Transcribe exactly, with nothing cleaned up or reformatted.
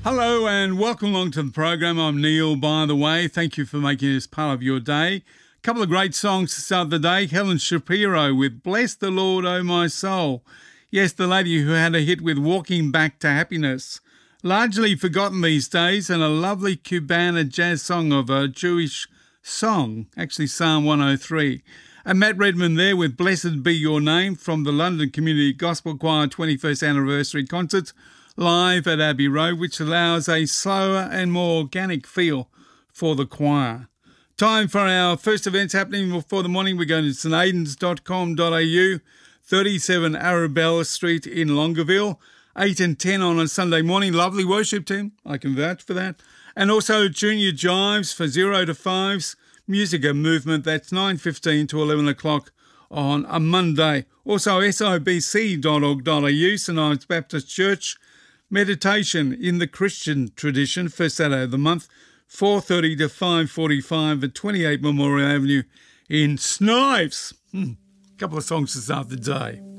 Hello and welcome along to the program. I'm Neil, by the way. Thank you for making this part of your day. A couple of great songs to start the day. Helen Shapiro with Bless the Lord, O My Soul. Yes, the lady who had a hit with Walking Back to Happiness. Largely forgotten these days, and a lovely Cubana jazz song of a Jewish song, actually Psalm one oh three. And Matt Redman there with Blessed Be Your Name from the London Community Gospel Choir twenty-first Anniversary Concert, live at Abbey Road, which allows a slower and more organic feel for the choir. Time for our first events happening for the morning. We're going to st aidens dot com dot a u, thirty-seven Arabella Street in Longueville, eight and ten on a Sunday morning. Lovely worship team, I can vouch for that. And also Junior Jives for zero to fives, music and movement, that's nine fifteen to eleven o'clock on a Monday. Also s o b c dot org dot a u, St Ives Baptist Church, meditation in the Christian tradition, first Saturday of the month, four thirty to five forty-five at twenty-eight Memorial Avenue in Snipes. Hmm. Couple of songs to start the day.